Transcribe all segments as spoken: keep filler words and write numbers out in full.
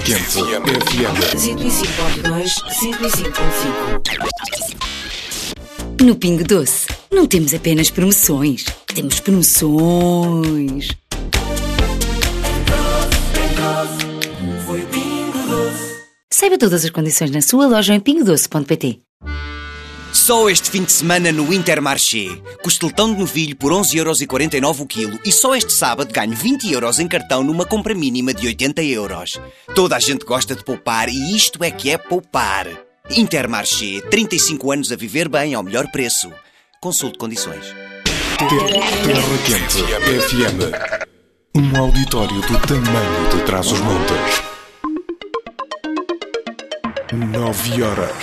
Quente F M. cento e cinco ponto dois, cento e cinco ponto cinco. No Pingo Doce, não temos apenas promoções, temos promoções. Saiba todas as condições na sua loja em pingo doce ponto pt. Só este fim de semana no Intermarché. Costeletão de novilho por onze euros e quarenta e nove o quilo e só este sábado ganho vinte euros em cartão numa compra mínima de oitenta euros. Toda a gente gosta de poupar e isto é que é poupar. Intermarché, trinta e cinco anos a viver bem ao melhor preço. Consulte condições. Terra Quente F M. Um auditório do tamanho de Trás-os-Montes. Nove horas.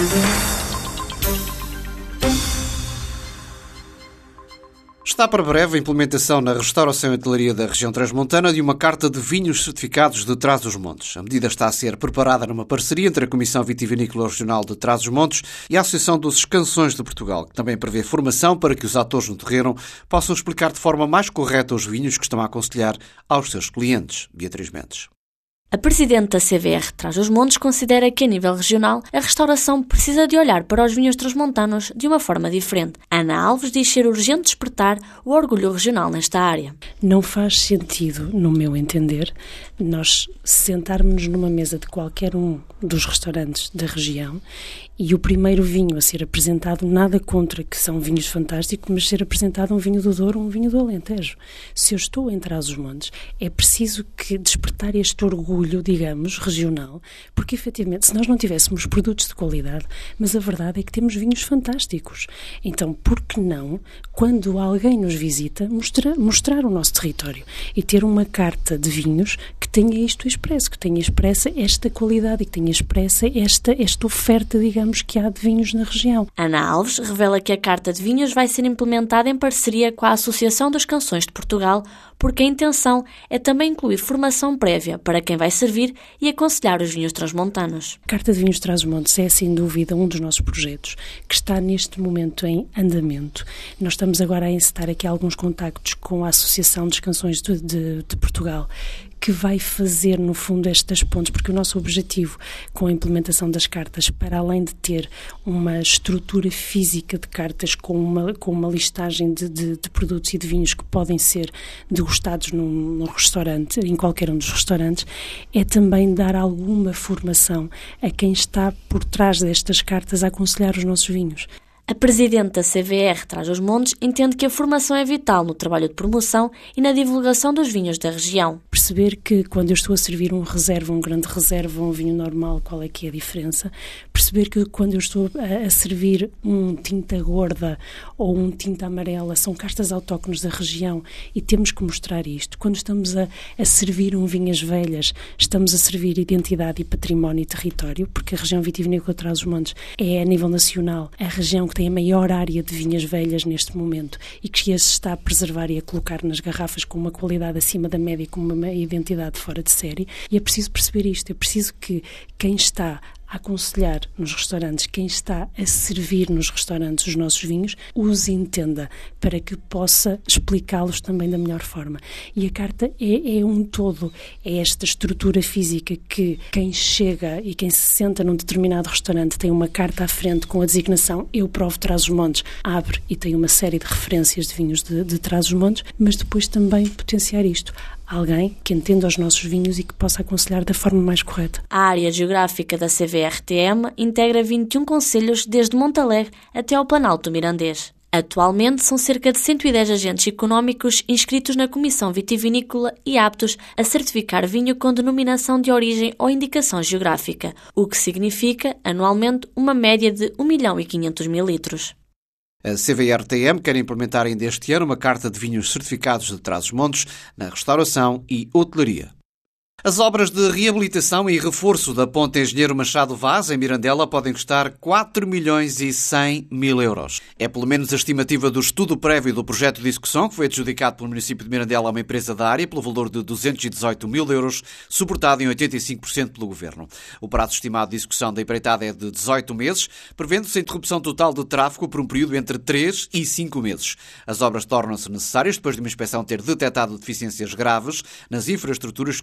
Está para breve a implementação na restauração e hotelaria da região transmontana de uma carta de vinhos certificados de Trás-os-Montes. A medida está a ser preparada numa parceria entre a Comissão Vitivinícola Regional de Trás-os-Montes e a Associação dos Escansões de Portugal, que também prevê formação para que os atores no terreno possam explicar de forma mais correta os vinhos que estão a aconselhar aos seus clientes. Beatriz Mendes. A Presidente da C V R Trás-os-Montes considera que, a nível regional, a restauração precisa de olhar para os vinhos transmontanos de uma forma diferente. Ana Alves diz ser urgente despertar o orgulho regional nesta área. Não faz sentido, no meu entender, nós sentarmos numa mesa de qualquer um dos restaurantes da região e o primeiro vinho a ser apresentado, nada contra que são vinhos fantásticos, mas ser apresentado um vinho do Douro ou um vinho do Alentejo. Se eu estou em Trás-os-Montes, é preciso que despertar este orgulho, digamos, regional, porque efetivamente, se nós não tivéssemos produtos de qualidade, mas a verdade é que temos vinhos fantásticos. Então, por que não, quando alguém nos visita, mostrar, mostrar o nosso território e ter uma carta de vinhos que tenha isto expresso, que tenha expressa esta qualidade e que tenha expressa esta, esta oferta, digamos, que há de vinhos na região. Ana Alves revela que a Carta de Vinhos vai ser implementada em parceria com a Associação das Escansões de Portugal, porque a intenção é também incluir formação prévia para quem vai servir e aconselhar os vinhos transmontanos. A Carta de Vinhos de Trás-os-Montes é, sem dúvida, um dos nossos projetos que está neste momento em andamento. Nós estamos agora a encetar aqui alguns contactos com a Associação das Escansões de, de, de Portugal, que vai fazer, no fundo, estas pontes, porque o nosso objetivo com a implementação das cartas, para além de ter uma estrutura física de cartas com uma, com uma listagem de, de, de produtos e de vinhos que podem ser degustados num, num restaurante, em qualquer um dos restaurantes, é também dar alguma formação a quem está por trás destas cartas a aconselhar os nossos vinhos. A Presidente da C V R Trás-os-Montes entende que a formação é vital no trabalho de promoção e na divulgação dos vinhos da região. Perceber que quando eu estou a servir um reserva, um grande reserva, um vinho normal, qual é que é a diferença? Perceber que quando eu estou a, a servir um tinta gorda ou um tinta amarela, são castas autóctones da região e temos que mostrar isto. Quando estamos a, a servir um vinhas velhas, estamos a servir identidade e património e território, porque a região vitivinícola de Trás-os-Montes é, a nível nacional, a região que tem a maior área de vinhas velhas neste momento e que as está a preservar e a colocar nas garrafas com uma qualidade acima da média, com uma identidade fora de série. E é preciso perceber isto, é preciso que quem está a aconselhar nos restaurantes, quem está a servir nos restaurantes os nossos vinhos, os entenda para que possa explicá-los também da melhor forma. E a carta é, é um todo, é esta estrutura física que quem chega e quem se senta num determinado restaurante tem uma carta à frente com a designação Eu Provo Trás-os-Montes, abre e tem uma série de referências de vinhos de, de Trás-os-Montes, mas depois também potenciar isto. Alguém que entenda os nossos vinhos e que possa aconselhar da forma mais correta. A área geográfica da C V R T M integra vinte e um concelhos desde Montalegre até ao Planalto Mirandês. Atualmente são cerca de cento e dez agentes económicos inscritos na Comissão Vitivinícola e aptos a certificar vinho com denominação de origem ou indicação geográfica, o que significa, anualmente, uma média de um milhão e quinhentos mil litros. A C V R T M quer implementar ainda este ano uma carta de vinhos certificados de Trás-os-Montes na restauração e hotelaria. As obras de reabilitação e reforço da Ponte Engenheiro Machado Vaz, em Mirandela, podem custar quatro milhões e cem mil euros. É pelo menos a estimativa do estudo prévio do projeto de execução, que foi adjudicado pelo município de Mirandela a uma empresa da área, pelo valor de duzentos e dezoito mil euros, suportado em oitenta e cinco por cento pelo Governo. O prazo estimado de execução da empreitada é de dezoito meses, prevendo-se a interrupção total de tráfego por um período entre três e cinco meses. As obras tornam-se necessárias depois de uma inspeção ter detectado deficiências graves nas infraestruturas que suportam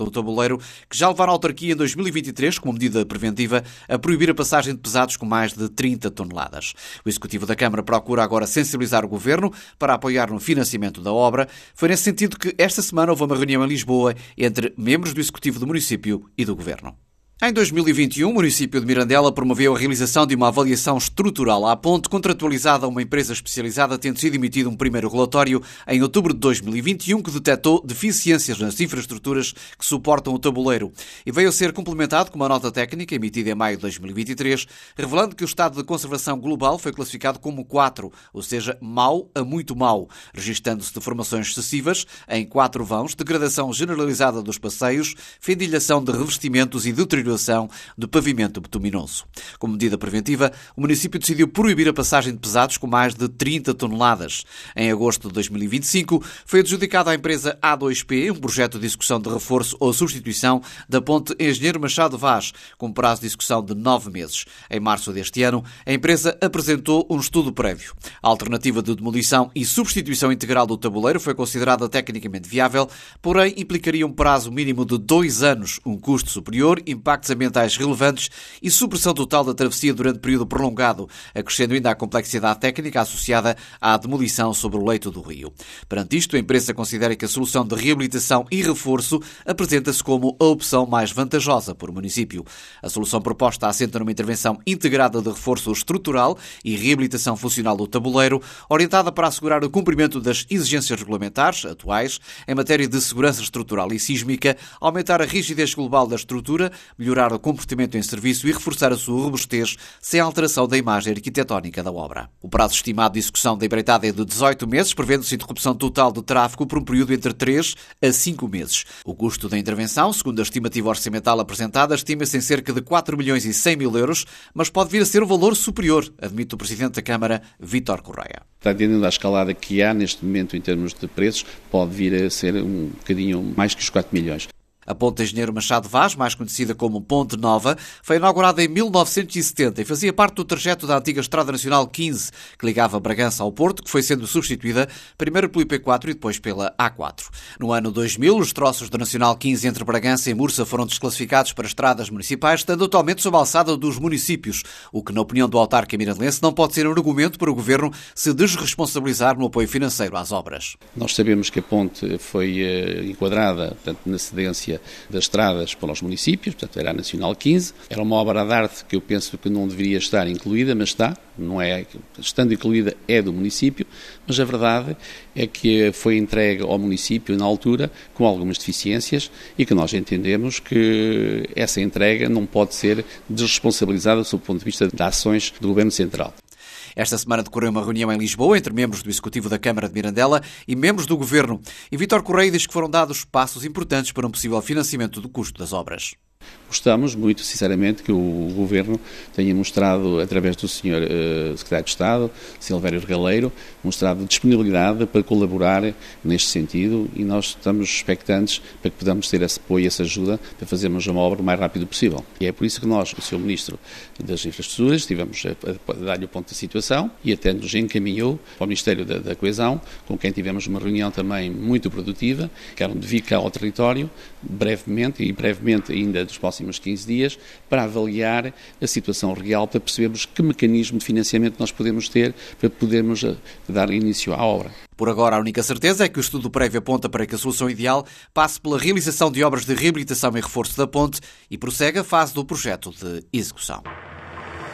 do Tabuleiro, que já levaram a autarquia em dois mil e vinte e três, como medida preventiva, a proibir a passagem de pesados com mais de trinta toneladas. O Executivo da Câmara procura agora sensibilizar o Governo para apoiar no financiamento da obra. Foi nesse sentido que esta semana houve uma reunião em Lisboa entre membros do Executivo do município e do Governo. Em dois mil e vinte e um, o município de Mirandela promoveu a realização de uma avaliação estrutural à ponte, contratualizada a uma empresa especializada, tendo sido emitido um primeiro relatório em outubro de dois mil e vinte e um que detectou deficiências nas infraestruturas que suportam o tabuleiro e veio a ser complementado com uma nota técnica emitida em maio de dois mil e vinte e três, revelando que o estado de conservação global foi classificado como quatro, ou seja, mau a muito mau, registando-se deformações excessivas em quatro vãos, degradação generalizada dos passeios, fendilhação de revestimentos e deterioração do pavimento bituminoso. Como medida preventiva, o município decidiu proibir a passagem de pesados com mais de trinta toneladas. Em agosto de dois mil e vinte e cinco, foi adjudicado à empresa A dois P um projeto de execução de reforço ou substituição da ponte Engenheiro Machado Vaz, com prazo de execução de nove meses. Em março deste ano, a empresa apresentou um estudo prévio. A alternativa de demolição e substituição integral do tabuleiro foi considerada tecnicamente viável, porém implicaria um prazo mínimo de dois anos, um custo superior, impacto impactos ambientais relevantes e supressão total da travessia durante período prolongado, acrescendo ainda a complexidade técnica associada à demolição sobre o leito do rio. Perante isto, a empresa considera que a solução de reabilitação e reforço apresenta-se como a opção mais vantajosa para o município. A solução proposta assenta numa intervenção integrada de reforço estrutural e reabilitação funcional do tabuleiro, orientada para assegurar o cumprimento das exigências regulamentares atuais em matéria de segurança estrutural e sísmica, aumentar a rigidez global da estrutura, melhorar o comportamento em serviço e reforçar a sua robustez sem alteração da imagem arquitetónica da obra. O prazo estimado de execução da empreitada é de dezoito meses, prevendo-se interrupção total de tráfego por um período entre três a cinco meses. O custo da intervenção, segundo a estimativa orçamental apresentada, estima-se em cerca de quatro milhões e cem mil euros, mas pode vir a ser um valor superior, admite o Presidente da Câmara, Vítor Correia. Está atendendo à escalada que há neste momento em termos de preços, pode vir a ser um bocadinho mais que os quatro milhões. A ponte Engenheiro Machado Vaz, mais conhecida como Ponte Nova, foi inaugurada em mil novecentos e setenta e fazia parte do trajeto da antiga Estrada Nacional quinze, que ligava Bragança ao Porto, que foi sendo substituída primeiro pelo I P quatro e depois pela A quatro. No ano dois mil, os troços da Nacional quinze entre Bragança e Mursa foram desclassificados para estradas municipais, estando atualmente sob a alçada dos municípios, o que, na opinião do autarca mirandelense, não pode ser um argumento para o Governo se desresponsabilizar no apoio financeiro às obras. Nós sabemos que a ponte foi uh, enquadrada, portanto, na cedência das estradas para os municípios, portanto era a Nacional quinze, era uma obra de arte que eu penso que não deveria estar incluída, mas está, não é, estando incluída é do município, mas a verdade é que foi entregue ao município na altura com algumas deficiências e que nós entendemos que essa entrega não pode ser desresponsabilizada sob o ponto de vista de ações do Governo Central. Esta semana decorreu uma reunião em Lisboa entre membros do Executivo da Câmara de Mirandela e membros do Governo. E Vítor Correia diz que foram dados passos importantes para um possível financiamento do custo das obras. Gostamos muito, sinceramente, que o Governo tenha mostrado, através do senhor uh, Secretário de Estado, Silvério Regaleiro, mostrado disponibilidade para colaborar neste sentido e nós estamos expectantes para que podamos ter esse apoio e essa ajuda para fazermos uma obra o mais rápido possível. E é por isso que nós, o senhor Ministro das Infraestruturas, estivemos a, a dar-lhe o ponto da situação e até nos encaminhou para o Ministério da, da Coesão, com quem tivemos uma reunião também muito produtiva, que eram de vir cá ao território, brevemente, e brevemente ainda dos próximos quinze dias, para avaliar a situação real, para percebermos que mecanismo de financiamento nós podemos ter para podermos dar início à obra. Por agora, a única certeza é que o estudo prévio aponta para que a solução ideal passe pela realização de obras de reabilitação e reforço da ponte e prossegue a fase do projeto de execução.